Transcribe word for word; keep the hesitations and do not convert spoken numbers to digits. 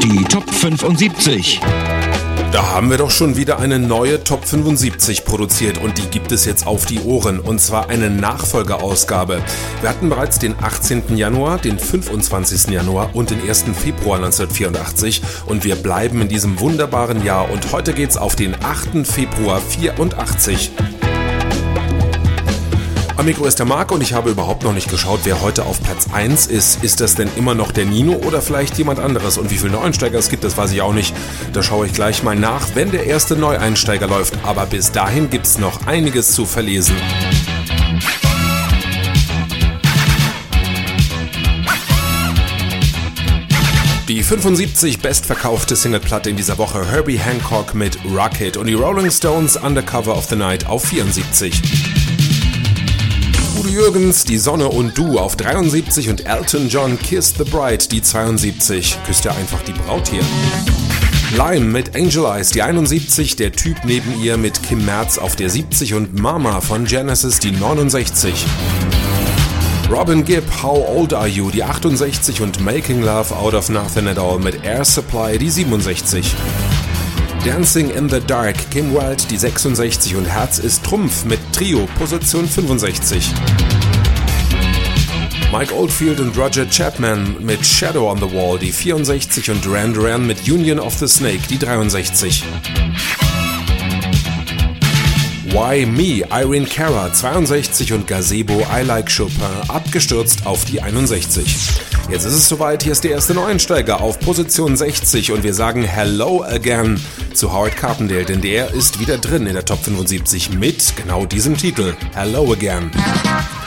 Die Top fünfundsiebzig. Da haben wir doch schon wieder eine neue Top fünfundsiebzig produziert und die gibt es jetzt auf die Ohren, und zwar eine Nachfolgeausgabe. Wir hatten bereits den achtzehnten Januar, den fünfundzwanzigsten Januar und den ersten Februar neunzehnhundertvierundachtzig und wir bleiben in diesem wunderbaren Jahr und heute geht's auf den achten Februar vierundachtzig. Am Mikro ist der Marc und ich habe überhaupt noch nicht geschaut, wer heute auf Platz eins ist. Ist das denn immer noch der Nino oder vielleicht jemand anderes? Und wie viele Neueinsteiger es gibt, das weiß ich auch nicht. Da schaue ich gleich mal nach, wenn der erste Neueinsteiger läuft. Aber bis dahin gibt es noch einiges zu verlesen. Die fünfundsiebzig bestverkaufte Singleplatte in dieser Woche, Herbie Hancock mit Rocket, und die Rolling Stones Undercover of the Night auf vierundsiebzig. Udo Jürgens, Die Sonne und Du auf dreiundsiebzig und Elton John, Kiss the Bride, die zweiundsiebzig. Küsst ja einfach die Braut hier. Lime mit Angel Eyes, die einundsiebzig, der Typ neben ihr mit Kim Merz auf der siebzig und Mama von Genesis, die neunundsechzig. Robin Gibb, How Old Are You, die achtundsechzig und Making Love Out of Nothing at All mit Air Supply, die siebenundsechzig. Dancing in the Dark, Kim Wilde, die sechsundsechzig und Herz ist Trumpf mit Trio, Position fünfundsechzig. Mike Oldfield und Roger Chapman mit Shadow on the Wall, die vierundsechzig und Duran Duran mit Union of the Snake, die dreiundsechzig. Why Me, Irene Cara, zweiundsechzig und Gazebo, I Like Chopin, abgestürzt auf die einundsechzig. Jetzt ist es soweit, hier ist der erste Neueinsteiger auf Position sechzig und wir sagen Hello Again zu Howard Carpendale, denn der ist wieder drin in der Top fünfundsiebzig mit genau diesem Titel, Hello Again.